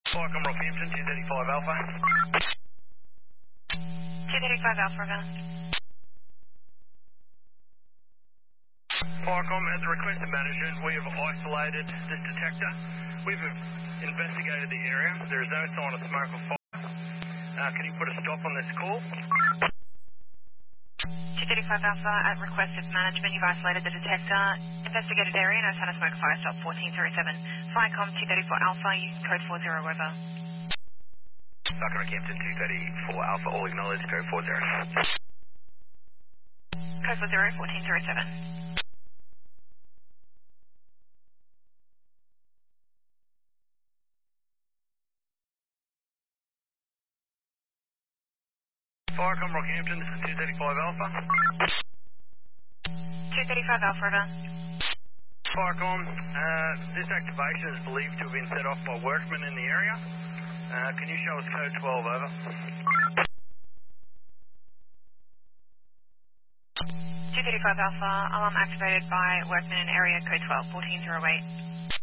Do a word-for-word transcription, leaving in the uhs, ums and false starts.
Welcome, Rockhampton, two thirty-five Alpha. two thirty-five Alpha, over. Welcome, at the request of management, we have isolated this detector. We've investigated the area. There is no sign of smoke or fire. Uh, can you put a stop on this call? two thirty-five Alpha, at request of management, you've isolated the detector. Investigated area, no sign of smoke, fire, stop fourteen thirty-seven. Flycom two thirty-four Alpha, using code four zero, over. Welcome, Rockhampton, two thirty-four Alpha, all acknowledged, code four zero. Code four zero, fourteen thirty-seven. Welcome, Rockhampton, this is two thirty-five Alpha. two thirty-five Alpha, over. Firecom, uh, this activation is believed to have been set off by workmen in the area. Uh, can you show us code twelve, over? two thirty-five Alpha, alarm activated by workman in area, code twelve, fourteen oh eight.